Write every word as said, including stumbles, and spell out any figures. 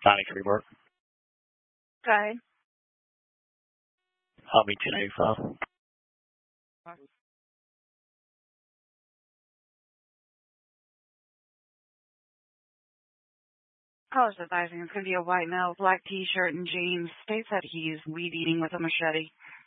Connie Freeburg. Okay. I'll be ten eighty-five. I was advising it's going to be a white male, black t-shirt and jeans. States that he's weed eating with a machete.